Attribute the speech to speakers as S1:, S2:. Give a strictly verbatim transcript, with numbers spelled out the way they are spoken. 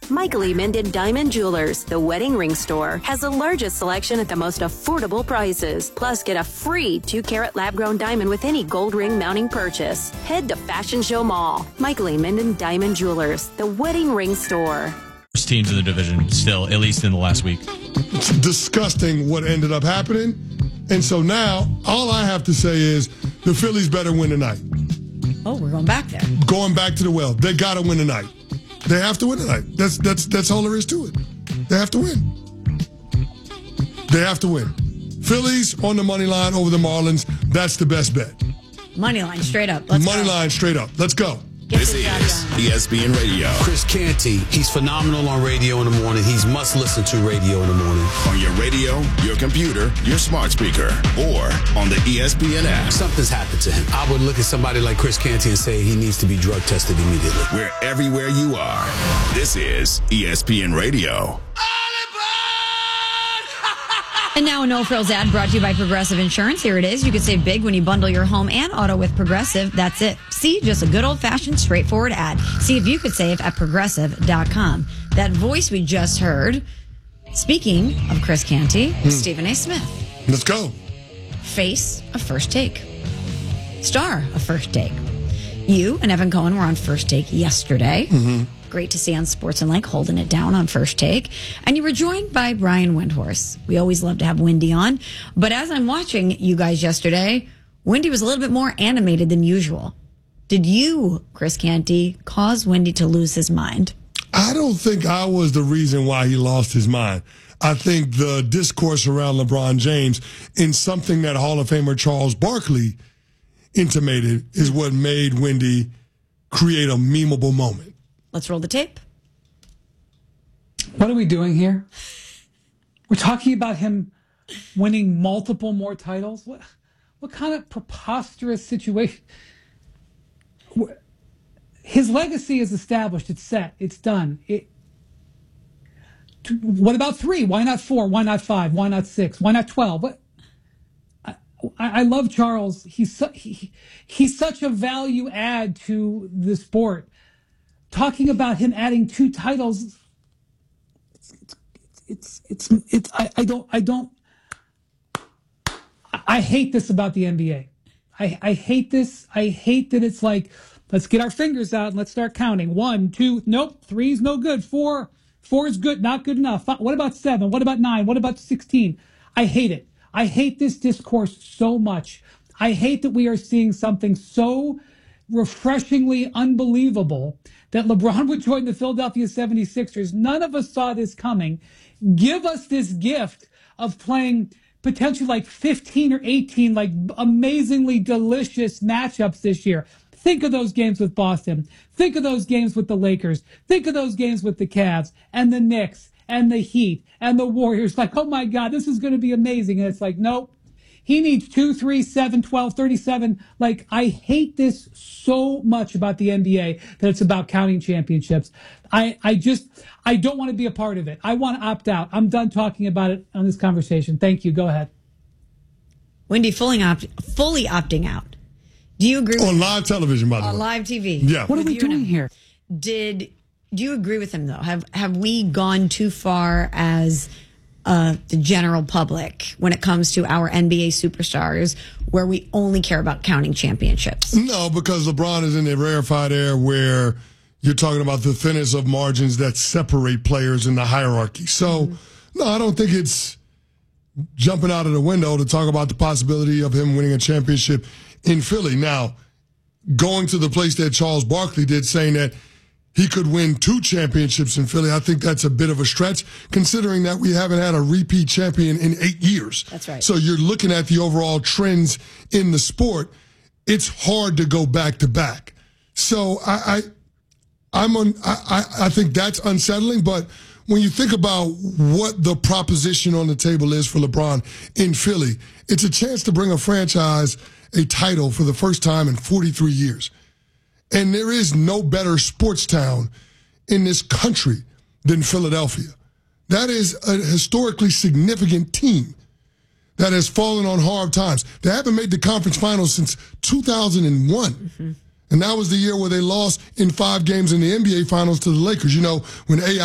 S1: Michael E. Minden Diamond Jewelers, the wedding ring store, has the largest selection at the most affordable prices. Plus, get a free two-carat lab-grown diamond with any gold ring mounting purchase. Head to Fashion Show Mall. Michael E. Minden Diamond Jewelers, the wedding ring store.
S2: Worst teams in the division still, at least in the last week.
S3: It's disgusting what ended up happening. And so now, all I have to say is the Phillies better win tonight.
S4: Oh, we're going back there.
S3: Going back to the well. They got to win tonight. They have to win tonight. That's that's that's all there is to it. They have to win. They have to win. Phillies on the money line over the Marlins. That's the best bet.
S4: Money line straight up. Let's
S3: money
S4: go.
S3: line straight up. Let's go.
S4: Get
S5: this is E S P N Radio.
S6: Chris Canty, he's phenomenal on radio in the morning. He's must listen to radio in the morning.
S5: On your radio, your computer, your smart speaker, or on the E S P N app.
S6: Something's happened to him. I would look at somebody like Chris Canty and say he needs to be drug tested immediately.
S5: We're everywhere you are. This is E S P N Radio.
S4: And now a no-frills ad brought to you by Progressive Insurance. Here it is. You can save big when you bundle your home and auto with Progressive. That's it. See, just a good old-fashioned straightforward ad. See if you could save at progressive dot com. That voice we just heard, speaking of Chris Canty, hmm. Stephen A. Smith.
S3: Let's go.
S4: Face of First Take. Star of First Take. You and Evan Cohen were on First Take yesterday. Mm-hmm. Great to see on Sports and Lake holding it down on First Take. And you were joined by Brian Windhorst. We always love to have Windy on. But as I'm watching you guys yesterday, Windy was a little bit more animated than usual. Did you, Chris Canty, cause Windy to lose his mind?
S3: I don't think I was the reason why he lost his mind. I think the discourse around LeBron James in something that Hall of Famer Charles Barkley intimated is what made Windy create a memeable moment.
S4: Let's roll the tape.
S7: What are we doing here? We're talking about him winning multiple more titles? What, what kind of preposterous situation? His legacy is established. It's set. It's done. It, what about three? Why not four? Why not five? Why not six? Why not twelve? What? I, I love Charles. He's su- he, he's such a value add to the sport. Talking about him adding two titles, it's, it's, it's, it's, it's I, I don't, I don't, I hate this about the N B A. I, I hate this. I hate that it's like, let's get our fingers out and let's start counting. One, two, nope, three's no good. Four, four is good, not good enough. What about seven? What about nine? What about sixteen? I hate it. I hate this discourse so much. I hate that we are seeing something so refreshingly unbelievable that LeBron would join the Philadelphia seventy-sixers. None of us saw this coming. Give us this gift of playing potentially like fifteen or eighteen like amazingly delicious matchups this year. Think of those games with Boston. Think of those games with the Lakers. Think of those games with the Cavs and the Knicks and the Heat and the Warriors. Like, oh my God, this is going to be amazing. And it's like, nope. He needs two, three, seven, twelve, thirty-seven. Like, I hate this so much about the N B A that it's about counting championships. I, I just, I don't want to be a part of it. I want to opt out. I'm done talking about it on this conversation. Thank you. Go ahead.
S4: Wendy fully, opt, fully opting out. Do you agree with
S3: On live television, by the way.
S4: On live T V.
S3: Yeah.
S7: What are we doing here?
S4: Did, do you agree with him, though? Have, have we gone too far as Uh, the general public when it comes to our N B A superstars where we only care about counting championships?
S3: No, because LeBron is in the rarefied air where you're talking about the thinnest of margins that separate players in the hierarchy. So, mm-hmm. no, I don't think it's jumping out of the window to talk about the possibility of him winning a championship in Philly. Now, going to the place that Charles Barkley did, saying that he could win two championships in Philly, I think that's a bit of a stretch, considering that we haven't had a repeat champion in eight years.
S4: That's right.
S3: So you're looking at the overall trends in the sport. It's hard to go back to back. So I, I I'm on. I, I think that's unsettling. But when you think about what the proposition on the table is for LeBron in Philly, it's a chance to bring a franchise a title for the first time in forty-three years. And there is no better sports town in this country than Philadelphia. That is a historically significant team that has fallen on hard times. They haven't made the conference finals since two thousand one. Mm-hmm. And that was the year where they lost in five games in the N B A finals to the Lakers. You know, when A I